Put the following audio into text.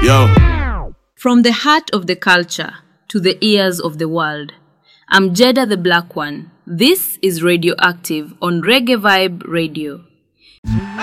Yo. From the heart of the culture to the ears of the world, I'm Jeda the Black One. This is Radioactive on Reggae Vibe Radio.